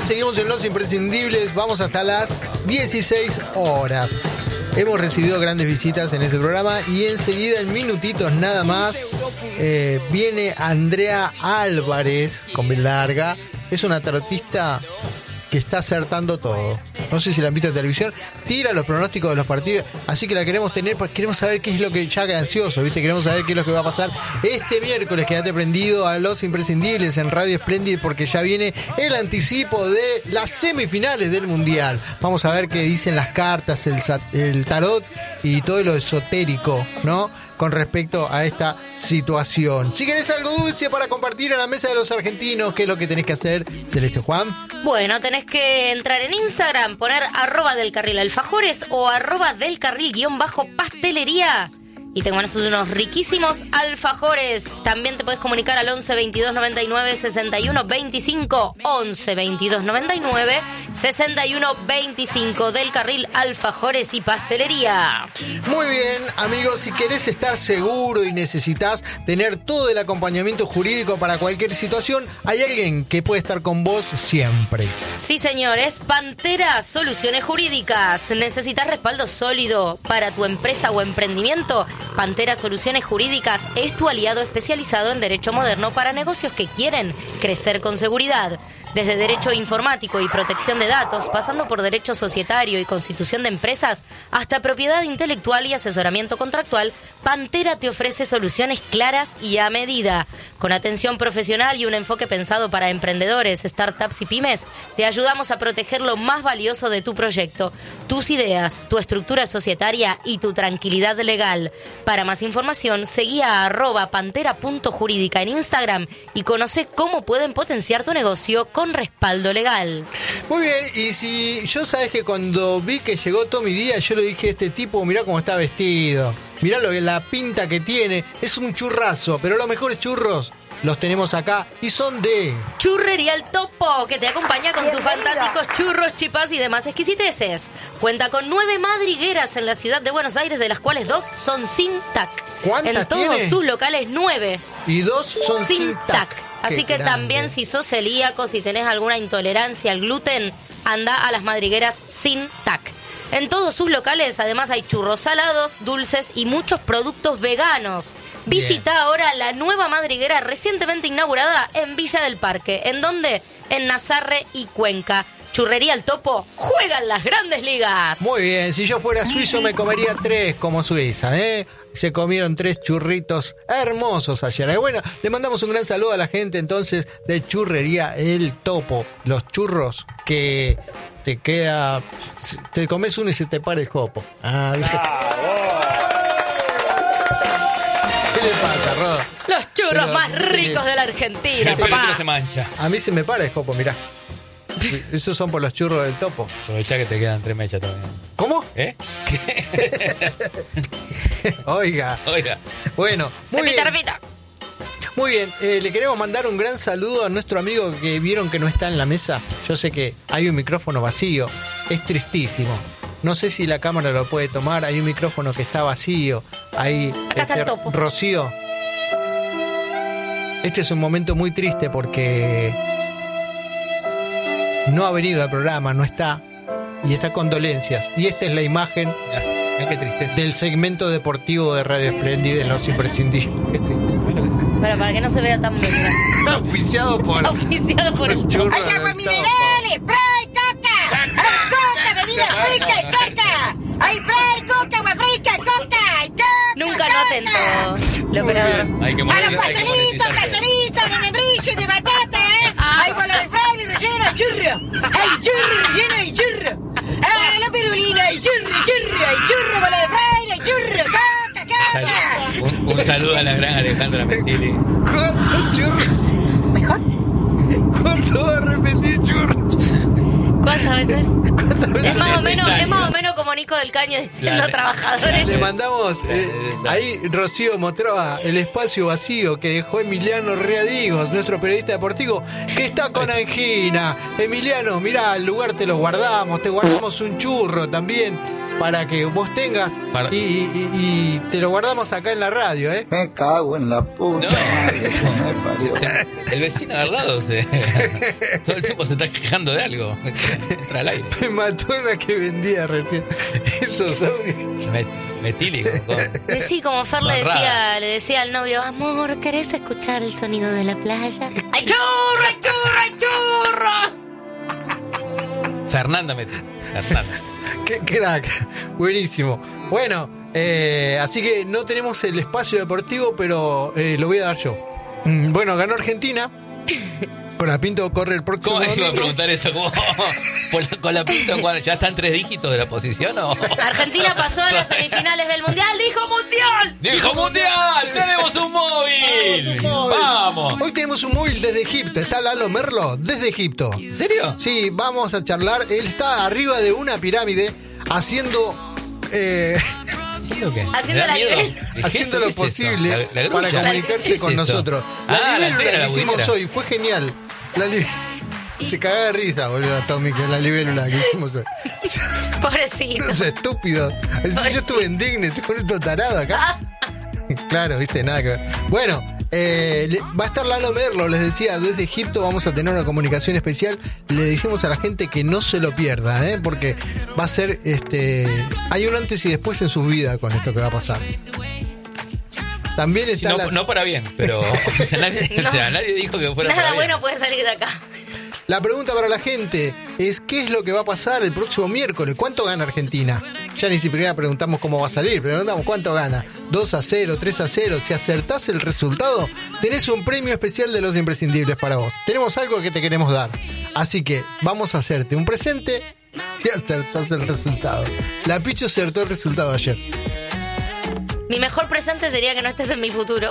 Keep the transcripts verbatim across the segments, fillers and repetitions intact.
seguimos en Los Imprescindibles, vamos hasta las dieciséis horas. Hemos recibido grandes visitas en este programa y enseguida, en minutitos nada más, eh, viene Andrea Álvarez, con B larga. Es una tarotista que está acertando todo. No sé si la han visto en televisión. Tira los pronósticos de los partidos, así que la queremos tener porque queremos saber qué es lo que ya queda ansioso, ¿viste? Queremos saber qué es lo que va a pasar este miércoles. Quédate prendido a Los Imprescindibles en Radio Splendid porque ya viene el anticipo de las semifinales del Mundial. Vamos a ver qué dicen las cartas, el, el tarot y todo lo esotérico, ¿no? Con respecto a esta situación. Si querés algo dulce para compartir en la mesa de los argentinos, ¿qué es lo que tenés que hacer, Celeste Juan? Bueno, tenés que entrar en Instagram, poner arroba del carril alfajores o arroba del carril guión bajo pastelería. Y te conoces unos riquísimos alfajores. También te puedes comunicar al once veintidós noventa y nueve sesenta y uno veinticinco. once veintidós noventa y nueve sesenta y uno veinticinco del carril alfajores y pastelería. Muy bien, amigos, si querés estar seguro y necesitas tener todo el acompañamiento jurídico para cualquier situación, hay alguien que puede estar con vos siempre. Sí, señores, Pantera Soluciones Jurídicas. ¿Necesitas respaldo sólido para tu empresa o emprendimiento? Pantera Soluciones Jurídicas es tu aliado especializado en derecho moderno para negocios que quieren crecer con seguridad. Desde derecho informático y protección de datos, pasando por derecho societario y constitución de empresas, hasta propiedad intelectual y asesoramiento contractual, Pantera te ofrece soluciones claras y a medida. Con atención profesional y un enfoque pensado para emprendedores, startups y pymes, te ayudamos a proteger lo más valioso de tu proyecto, tus ideas, tu estructura societaria y tu tranquilidad legal. Para más información, seguí a arroba pantera punto jurídica en Instagram y conoce cómo pueden potenciar tu negocio con respaldo legal. Muy bien, y si yo sabes que cuando vi que llegó Tommy Díaz, yo le dije, este tipo, mirá cómo está vestido, mirá lo, la pinta que tiene, es un churrazo, pero los mejores churros los tenemos acá y son de Churrería El Topo, que te acompaña con sus fantásticos churros, chipas y demás exquisiteces. Cuenta con nueve madrigueras en la ciudad de Buenos Aires, de las cuales dos son sin tac. ¿Cuántas En todos tiene? sus locales, nueve. Y dos son sin, sin tac. tac. Así Qué que grande. también si sos celíaco, si tenés alguna intolerancia al gluten, anda a las madrigueras sin tac. En todos sus locales, además, hay churros salados, dulces y muchos productos veganos. Visita Bien. ahora la nueva madriguera recientemente inaugurada en Villa del Parque. ¿En dónde? En Nazarre y Cuenca. Churrería El Topo, juegan las grandes ligas. Muy bien, si yo fuera suizo me comería tres como Suiza, ¿eh? Se comieron tres churritos hermosos ayer. ¿eh? Bueno, le mandamos un gran saludo a la gente entonces de Churrería El Topo. Los churros que te queda... Te comes uno y se te para el jopo. Ah, ¿viste? ¿Qué le pasa, Roda? Los churros Pero, más ¿qué ricos le- de la Argentina, El pelito papá. no se mancha. A mí se me para el jopo, mirá. Esos son por los churros del Topo. Aprovechá que te quedan tres mechas todavía. ¿Cómo? ¿Eh? Oiga. Oiga. Bueno, muy Repita, bien. repita. Muy bien, eh, le queremos mandar un gran saludo a nuestro amigo que vieron que no está en la mesa. Yo sé que hay un micrófono vacío, es tristísimo. No sé si la cámara lo puede tomar, hay un micrófono que está vacío. Hay Acá está el Topo. Rocío. Este es un momento muy triste porque no ha venido al programa, no está. Y está condolencias. Y esta es la imagen Ya, mirá qué tristeza. del segmento deportivo de Radio Splendid en Los Imprescindibles. Qué tristeza. Mirá lo que es. Bueno, para que no se vea tan bien. Auspiciado por Auspiciado por el churro ¡Hay agua del Topo. minerales! ¡Spray, coca! ¡Hay coca, bebida fresca y coca! ¡Hay spray, coca, agua fresca, coca! ¡Hay coca! Nunca no atento, el operador. Hay que ¡A los morir, hay que pastelitos, monetizarse. calladitos de membrillo y de batata, eh! ¡Hay bola de fraile relleno de churro! ¡Hay churro relleno de churro! ¡Ah, la pirulina! ¡Hay churro, churro! ¡Hay churro, bola de fraile! ¡Hay churro! ¡Coca, coca! Sal- Un, un saludo a la gran Alejandra Mentili. ¿Cuántos churros? ¿Mejor? ¿Cuánto va a repetir churros? ¿Cuántas veces? ¿Cuántas veces? Es más o menos, Necesario. es más o menos como Nico del Caño diciendo Claro. trabajadores. Le mandamos eh, Claro. ahí Rocío Motroa, el espacio vacío que dejó Emiliano Readigos, nuestro periodista deportivo, que está con angina. Emiliano, mirá, el lugar te lo guardamos, te guardamos un churro también. para que vos tengas Para- y, y- y te lo guardamos acá en la radio, ¿eh? Me cago en la puta No. madre que me parió. O sea, el vecino de al lado se, todo el tiempo se está quejando de algo. Entra al aire. Me mató la que vendía recién esos audios. Met- metílico. Con... Eh, Sí, como Fer le Barrada. decía, le decía al novio, amor, ¿querés escuchar el sonido de la playa? ¡Ay, churro, ay, churro, ay, churro! Fernanda Metílico. Fernanda. Qué crack, buenísimo. Bueno, eh, así que no tenemos el espacio deportivo, pero eh, lo voy a dar yo. Mm, Bueno, ganó Argentina. Con la Pinto corre el próximo ¿Cómo iba a domingo. preguntar eso? ¿Cómo? Por la- ¿Con la pinta cuando ya están tres dígitos de la posición o...? Argentina pasó a las semifinales del Mundial, dijo Mundial. ¡Dijo Mundial! ¡Tenemos un móvil! Tenemos un móvil. ¡Vamos! Hoy tenemos un móvil desde Egipto. Está Lalo Merlo desde Egipto. ¿En serio? Sí, vamos a charlar. Él está arriba de una pirámide haciendo... eh, ¿Haciendo qué? Haciendo ¿Me da la miedo? libélula. ¿El haciendo gesto? lo ¿Qué es eso? posible La- la para grulla. ¿Qué comunicarse es con eso? nosotros. Ah, la libélula antera, que la hicimos buinera. hoy fue genial. La li- Se cagaba de risa, boludo, Tommy, que la libélula que hicimos hoy. Pobrecito. Es estúpido. Si yo estuve en Disney, estoy con esto tarado acá. Claro, viste, nada que ver. Bueno, eh, le- va a estar Lalo Merlo, les decía, desde Egipto vamos a tener una comunicación especial. Le decimos a la gente que no se lo pierda, ¿eh? Porque va a ser, este, hay un antes y después en su vida con esto que va a pasar. También Sí, está no, la, no para bien, pero o sea, nadie, o sea, nadie dijo que fuera Nada para bien. bueno puede salir de acá. la pregunta para la gente es ¿qué es lo que va a pasar el próximo miércoles? ¿Cuánto gana Argentina? Ya ni siquiera preguntamos cómo va a salir, preguntamos cuánto gana. dos a cero, tres a cero. Si acertás el resultado, tenés un premio especial de los imprescindibles para vos. Tenemos algo que te queremos dar. Así que vamos a hacerte un presente si acertás el resultado. La Pichu acertó el resultado ayer. Mi mejor presente sería que no estés en mi futuro.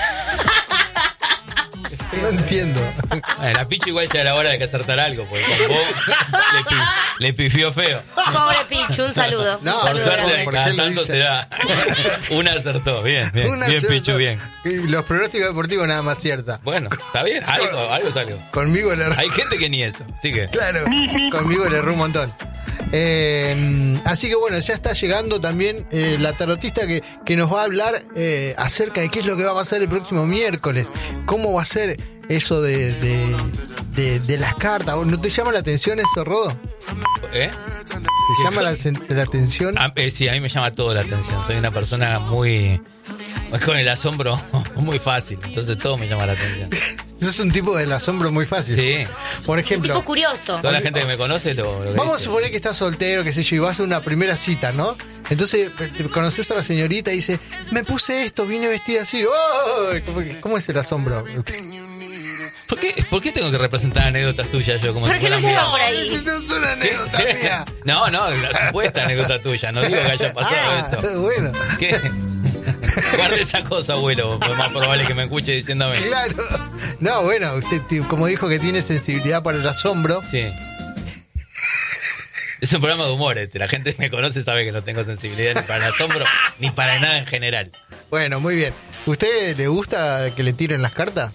No entiendo. Eh, la Pichu igual ya era hora de que acertara algo, porque con vos le, pi- le pifió feo. Pobre Pichu, un saludo. No, un Por saludo suerte, grande. ¿por cada qué lo tanto dice? se da. Una acertó, bien, bien, Una bien acertó. Pichu, bien. Y los pronósticos deportivos nada más cierta. Bueno, está bien, algo, algo salió. Conmigo le erró. Hay gente que ni eso, así que... Claro, conmigo le erró un montón. Eh, así que bueno, ya está llegando también eh, la tarotista que, que nos va a hablar eh, acerca de qué es lo que va a pasar el próximo miércoles. ¿Cómo va a ser eso de, de, de- de las cartas? ¿No te llama la atención eso, Rodo? ¿Eh? ¿Te llama la, sen- la atención? Ah, eh, sí, a mí me llama todo la atención. Soy una persona muy... con el asombro muy fácil, entonces todo me llama la atención. Eso es un tipo del asombro muy fácil. Sí, Por Un ejemplo, tipo curioso. toda la gente que me conoce lo, lo que vamos a dice. suponer que estás soltero, qué sé yo, y vas a una primera cita, ¿no? Entonces te conoces a la señorita y dice, me puse esto, vine vestida así. ¡Oh! ¿Cómo, cómo es el asombro? ¿Por qué, ¿Por qué tengo que representar anécdotas tuyas yo como ¿Por si qué fueran no se mías? va por ahí? No es una anécdota mía. No, no, la supuesta anécdota tuya. No digo que haya pasado Ah, eso. bueno, ¿Qué? Guarde esa cosa, abuelo. Pues es más probable que me escuche diciéndome. claro. No, bueno, usted t- como dijo que tiene sensibilidad para el asombro. Sí. Es un programa de humor este. La gente que me conoce sabe que no tengo sensibilidad ni para el asombro ni para nada en general. Bueno, muy bien. ¿Usted le gusta que le tiren las cartas?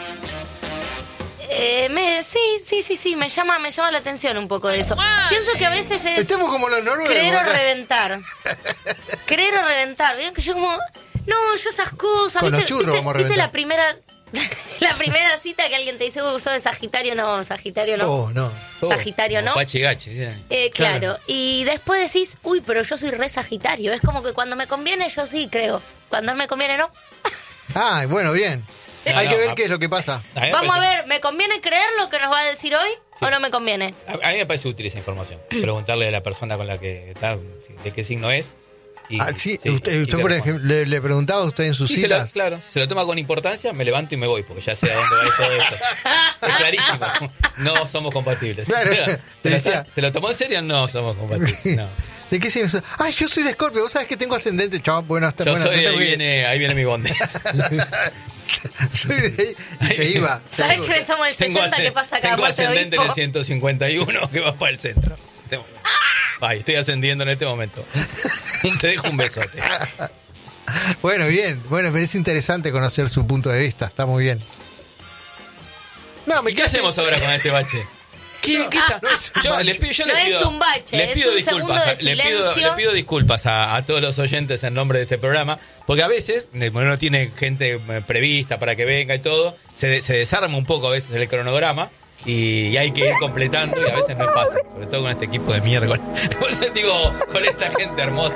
Eh, me, sí, sí, sí, sí, me llama, me llama la atención un poco de eso. Pienso que a veces es Estamos como los noruegos. creer o acá. reventar. Creer o reventar. Vieron que yo como, no, yo esas cosas. Con los ¿Viste, churros viste- vamos a viste reventar. la primera, la primera cita que alguien te dice, uy, sos de Sagitario? No, Sagitario no. Oh, no. Sagitario, como ¿no? Pachi Gachi. ¿sí? Eh, claro. Claro. Y después decís, uy, pero yo soy re Sagitario. Es como que cuando me conviene yo sí creo. Cuando no me conviene no. Ah, bueno, bien. No, Hay no, que ver a- qué es lo que pasa. A mí me Vamos a parece- ver, ¿me conviene creer lo que nos va a decir hoy Sí. o no me conviene? A a mí me parece útil esa información. Preguntarle a la persona con la que está, si- de qué signo es. Y, Ah, sí, sí, usted, y usted que por responda. ejemplo, le, le preguntaba a usted en sus Sí, se lo- citas. claro, si se lo toma con importancia, me levanto y me voy, porque ya sé a dónde va a ir todo esto. Es clarísimo. No somos compatibles. Claro, O sea, te ¿se, lo, decía. ¿Se lo tomó en serio? No somos compatibles. No. ¿De qué signo sos? Ah, yo soy de Escorpio. Vos sabés que tengo ascendente. Chao, buenas Yo buenas soy de tardes. ahí viene, ahí viene mi bonde. Soy de ahí. Y se iba. ¿Sabes que me tomo el Tengo, sesenta ascen- que pasa cada tengo muerte de ascendente en el obispo? ciento cincuenta y uno que va para el centro. Tengo- Ay, estoy ascendiendo en este momento. Te dejo un besote. Bueno, bien. Bueno, pero es interesante conocer su punto de vista. Está muy bien. No, me ¿Y qué quedé hacemos pensando- ahora con este bache? ¿Qué, qué está? Yo les pido, yo No les es pido, un bache, les es pido un disculpas, segundo de a- les pido, silencio. les pido disculpas a, a todos los oyentes en nombre de este programa, porque a veces, bueno, no tiene gente eh, prevista para que venga y todo, se, se desarma un poco a veces el cronograma y, y hay que ir completando y a veces no es fácil, sobre todo con este equipo de miércoles. Entonces digo, con esta gente hermosa.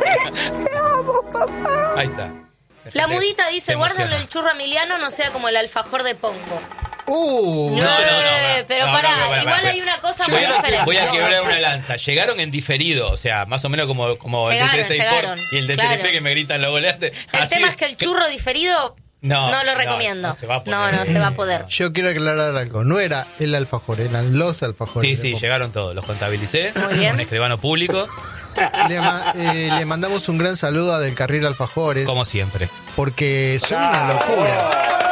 Ahí está. La gente mudita dice, se guárdalo emociona. el churro emiliano, no sea como el alfajor de Pongo. Uh, No, no, no, Eh, no, pero no, pará, no, no, pará, igual pará. hay una cosa Yo muy voy a- diferente. Voy a No. quebrar una lanza. Llegaron en diferido, o sea, más o menos como, como el Llegaron, de T C Sport llegaron, y el de claro. Telefe que me gritan los goleantes. El Así tema de- es que el churro diferido No, no, lo no, recomiendo. no se va a poder. No, no se va a poder. yo quiero aclarar algo. No era el alfajor, eran los alfajores. Sí, de sí, Pongo. llegaron todos. Los contabilicé. Muy bien. Un escribano público, Le, ma- eh, le mandamos un gran saludo a Del Carril Alfajores. como siempre. Porque son una locura.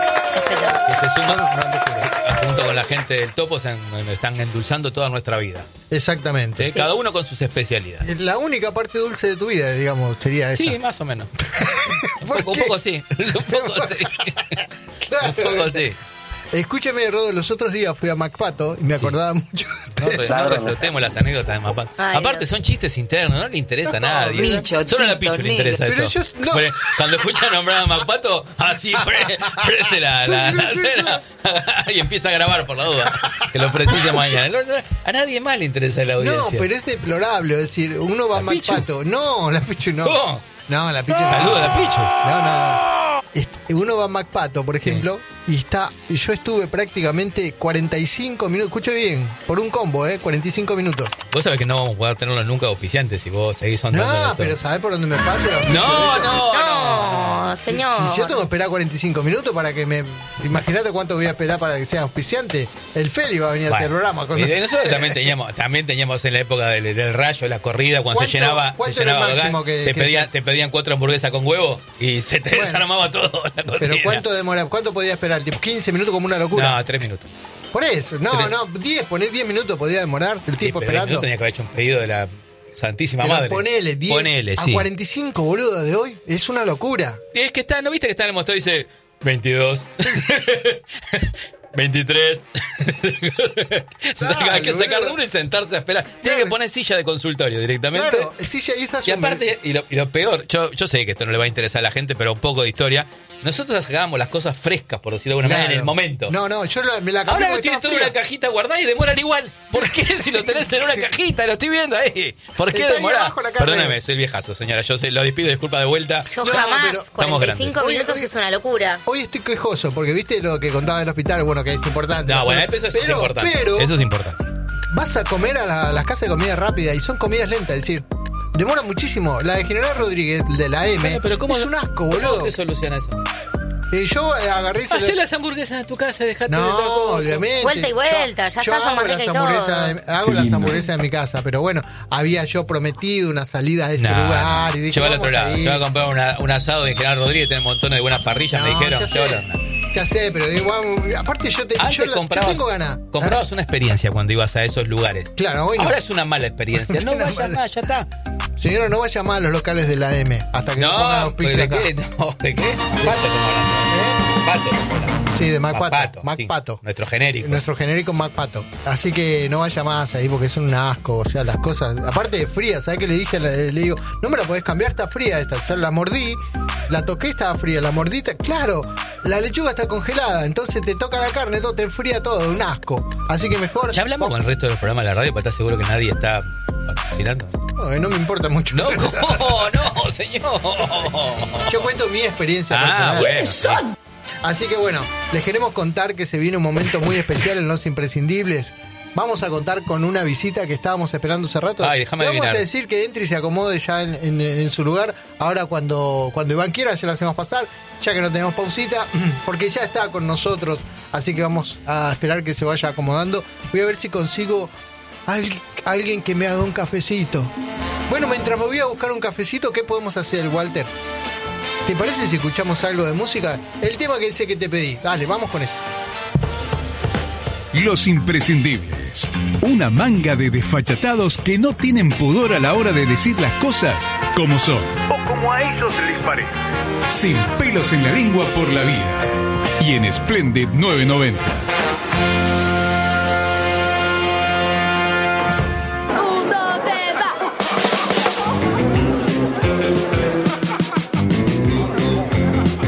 Que se suman junto con la gente del Topo, se han- están endulzando toda nuestra vida. Exactamente. ¿Sí? Cada uno con sus especialidades. La única parte dulce de tu vida, digamos, sería esta. Sí, más o menos. Un ¿Por poco, un qué? poco sí. Un poco sí. Claro. Un poco sí. Escúcheme, Rodo, los otros días fui a MacPato y me acordaba mucho. No, re- no reflotemos las anécdotas de Mapato. Ay, Aparte, Dios. son chistes internos, no le interesa a nadie. Micho, Solo a la Tito, Pichu le negro. interesa Pero esto. yo- no. Porque Cuando escucha nombrar a Mapato, así pre- prende la, la, la cena y empieza a grabar por la duda. Que lo precise mañana. No, no, a nadie más le interesa la No, audiencia. pero es deplorable. Es decir, uno va a ¿La Pichu? MacPato. No, la Pichu no. ¿Cómo? No, la Pichu Saluda a la Pichu. No, no, no. Este, uno va a MacPato, por ejemplo, y está. Y yo estuve prácticamente cuarenta y cinco minutos. Escucha bien, por un combo, ¿eh? cuarenta y cinco minutos. Vos sabés que no vamos a poder tenerlos nunca auspiciantes si vos seguís sondando. No, esto. pero ¿sabés por dónde me paso? La No, no, no. No, señor. Si yo tengo que esperar cuarenta y cinco minutos para que me. Imagínate cuánto voy a esperar para que sea auspiciante. El Feli va a venir a hacer el programa. Con... Y nosotros también teníamos, también teníamos en la época del, del rayo, la corrida, cuando se ¿Cuánto- llenaba, se cuánto era el llegaba máximo acá, que- te, que- pedían, te pedían cuatro hamburguesas con huevo y se te Bueno. desarmaba todo la cocina. Pero ¿cuánto demora? ¿Cuánto podía esperar? ¿Tipo quince minutos como una locura? No, tres minutos. Por eso, no, Tres. no, diez, ponés diez minutos podía demorar el Sí, tipo pero diez esperando. minutos tenía que haber hecho un pedido de la Santísima Pero Madre. ponele diez Ponele, a sí. cuarenta y cinco, boludo, de hoy. Es una locura. Y es que está, ¿no viste que está en el mostrador y dice veintidós? veintitrés. Hay que sacar boludo. uno y sentarse a esperar. Tiene Claro. que poner silla de consultorio directamente. Claro, sí, ya ahí está. Y aparte, y lo, y lo peor, yo, yo sé que esto no le va a interesar a la gente, pero un poco de historia. Nosotros sacábamos las cosas frescas, por decirlo de alguna manera, en el momento. No, no, yo la- me la Ahora porque lo tienes estaba todo en fría. una cajita guardada y demoran igual. ¿Por qué si lo tenés en una cajita? Lo estoy viendo ahí. ¿Por qué Está ahí demora? abajo la carne. Perdóname, soy viejazo, señora. Yo se, lo despido, disculpa de vuelta. Yo No, jamás, pero- Estamos cuarenta y cinco grandes. minutos Oye, oye. es una locura. Hoy estoy quejoso, porque viste lo que contaba del hospital, bueno, que es importante. No, la bueno, zona. eso es pero, importante. Pero Eso es importante. vas a comer a la- las casas de comida rápida y son comidas lentas, es decir, demora muchísimo. La de General Rodríguez, de la M, Bueno, pero ¿cómo, es un asco, ¿cómo boludo. se soluciona eso? Y yo eh, agarré y se Hacé lo- las hamburguesas en tu casa, dejate de todo No, coso. obviamente. Vuelta y vuelta, ya yo está, son hago manteca las y todo. hamburguesas, hago las hamburguesas en mi casa, pero bueno, había yo prometido una salida de ese Nah, lugar y dije, llévala al otro vamos lado. a ir. Yo voy a comprar una- un asado de General Rodríguez, tiene un montón de buenas parrillas, me No, dijeron. ya sé, Llévala. ya sé, pero digo, vamos, aparte yo, te, Antes yo, la- yo comprabas, tengo ganas. comprabas una experiencia cuando ibas a esos lugares. Claro, hoy no. Ahora es una mala experiencia. No Una vayas mala. más, ya está. Señora, no vaya más a los locales de la M hasta que se pongan No, los pues, pisos ¿de acá. qué? No, ¿de qué? Pato estamos hablando. Pato estamos hablando. Sí, de MacPato. Pato, MacPato. sí, nuestro genérico. Nuestro genérico MacPato. Así que no vaya más ahí porque son un asco. O sea, las cosas. Aparte de frías, ¿sabes qué le dije? Le, le digo, no me la podés cambiar, está fría esta. O sea, la mordí, la toqué, estaba fría. La mordí, está- claro, la lechuga está congelada. Entonces te toca la carne, todo te enfría todo, un asco. Así que mejor. Ya hablamos con el resto de los programas de la radio para estar seguro que nadie está patrocinando. No, no me importa mucho. No, ¿cómo? No, señor. Yo cuento mi experiencia Ah, personal. bueno. sí. Así que bueno, les queremos contar que se viene un momento muy especial en Los Imprescindibles. Vamos a contar con una visita que estábamos esperando hace rato. Ay, déjame Le Vamos adivinar. a decir que entre y se acomode ya en, en- en su lugar. Ahora cuando, cuando Iván quiera ya la hacemos pasar, ya que no tenemos pausita, porque ya está con nosotros. Así que vamos a esperar que se vaya acomodando. Voy a ver si consigo alguien, alguien que me haga un cafecito. Bueno, mientras me voy a buscar un cafecito, ¿qué podemos hacer, Walter? ¿Te parece si escuchamos algo de música? El tema que dice que te pedí. Dale, vamos con eso. Los Imprescindibles. Una manga de desfachatados que no tienen pudor a la hora de decir las cosas como son. O como a ellos les parece. Sin pelos en la lengua por la vida. Y en Splendid novecientos noventa.